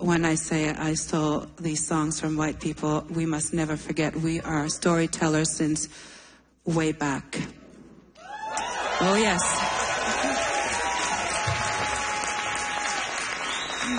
when I say I stole these songs from white people, we must never forget we are storytellers since way back. Oh, yes.